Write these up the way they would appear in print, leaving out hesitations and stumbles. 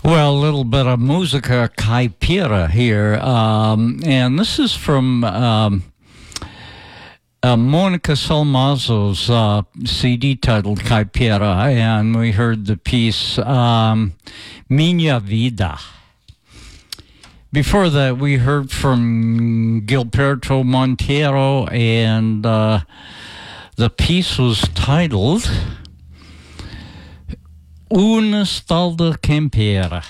Well, a little bit of musica caipira here, and this is from Monica Salmazo's CD titled Caipira, and we heard the piece Minha Vida. Before that, we heard from Gilberto Monteiro, and the piece was titled Una Stalda Campera.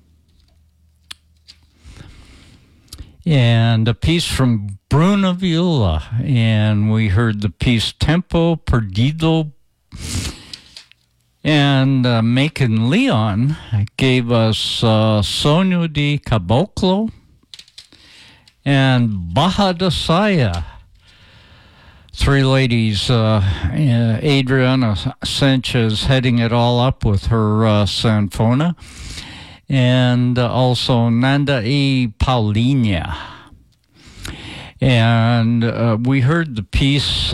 And a piece from Bruna Viola, and we heard the piece Tempo Perdido. And Macon Leon gave us Sonho de Caboclo and Baja de Saya. Three ladies, Adriana Sanchez heading it all up with her sanfona, and also Nanda E. Paulina. And we heard the piece,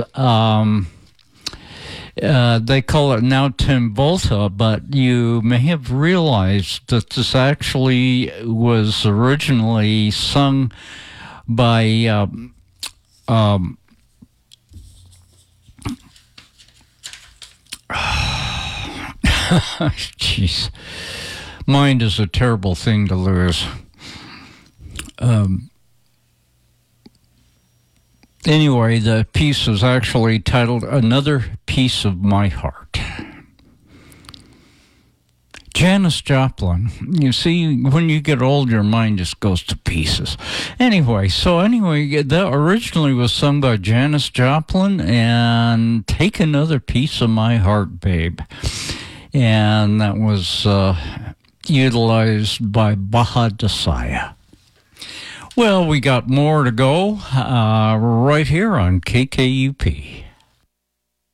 they call it now Tim Volta, but you may have realized that this actually was originally sung by jeez, mind is a terrible thing to lose. Anyway, the piece is actually titled Another Piece of My Heart. Janis Joplin. You see, when you get old, your mind just goes to pieces. Anyway, that originally was sung by Janis Joplin, and Take Another Piece of My Heart, Babe. And that was utilized by Baja de Saya. Well, we got more to go right here on KKUP.